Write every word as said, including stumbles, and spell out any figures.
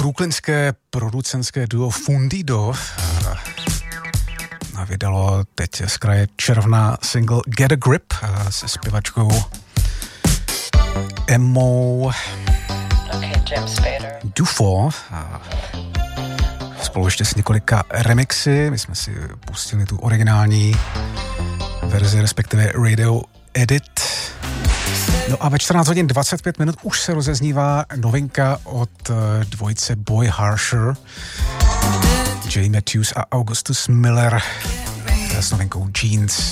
brooklynské producentské duo Fundido vydalo teď z kraje června single Get a Grip se zpěvačkou Emmou Dufo. Spolu ještě s několika remixy. My jsme si pustili tu originální verzi, respektive radio edit. No a ve čtrnáct hodin dvacet pět minut už se rozeznívá novinka od dvojice Boy Harsher, Jay Matthews a Augustus Miller s novinkou Jeans.